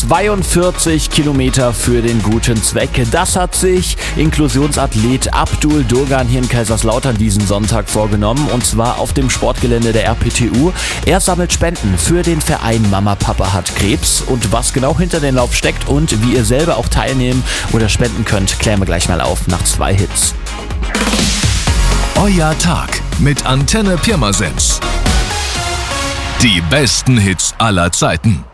42 Kilometer für den guten Zweck. Das hat sich Inklusionsathlet Abdul Durgan hier in Kaiserslautern diesen Sonntag vorgenommen, und zwar auf dem Sportgelände der RPTU. Er sammelt Spenden für den Verein Mama Papa hat Krebs, und was genau hinter den Lauf steckt und wie ihr selber auch teilnehmen oder spenden könnt, klären wir gleich mal auf nach 2 Hits. Euer Tag mit Antenne Pirmasens. Die besten Hits aller Zeiten.